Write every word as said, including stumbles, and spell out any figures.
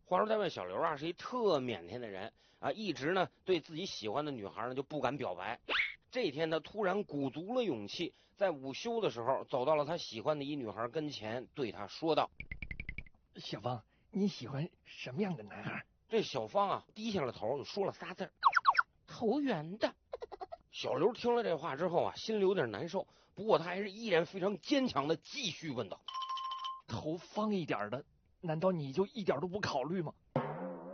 话说在外，小刘啊是一特腼腆的人啊，一直呢对自己喜欢的女孩呢就不敢表白。这天他突然鼓足了勇气，在午休的时候走到了他喜欢的一女孩跟前，对她说道： 小芳，你喜欢什么样的男孩？ 这小芳啊低下了头，就说了仨字：头圆的。小刘听了这话之后啊，心里有点难受，不过他还是依然非常坚强的继续问道： 头方一点的，难道你就一点都不考虑吗？